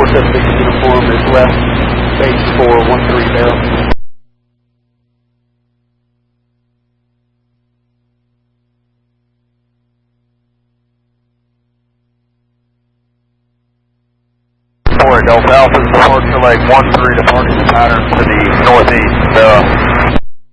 476 uniform is left base for 130. Delta Alpha, departure leg 13, departure pattern to the northeast.